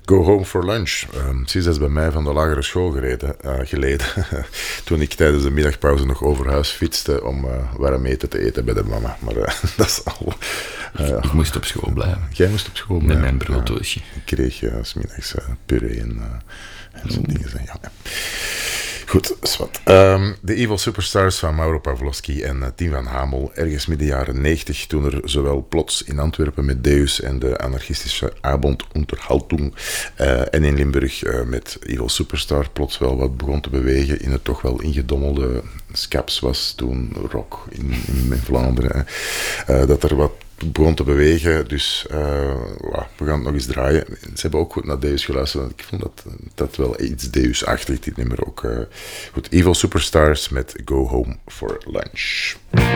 Go Home for Lunch. Precies, dat is bij mij van de lagere school geleden. Toen ik tijdens de middagpauze nog over huis fietste om warm eten te eten bij de mama. Maar dat is al... Ik moest op school blijven. Jij moest op school blijven? Met mijn brooddoosje. Ik kreeg 's middags puree en zo'n dingen. Ja. Goed, zwart. De Evil Superstars van Mauro Pavlovsky en Tim van Hamel. Ergens midden jaren 90, toen er zowel plots in Antwerpen met Deus en de anarchistische Abend Unterhaltung en in Limburg met Evil Superstar plots wel wat begon te bewegen in het toch wel ingedommelde Scaps was toen rock in Vlaanderen. Dat er wat begon te bewegen, dus we gaan het nog eens draaien. Ze hebben ook goed naar Deus geluisterd. Ik vond dat wel iets Deus-achtig, dit nummer ook. Goed, Evil Superstars met Go Home for Lunch.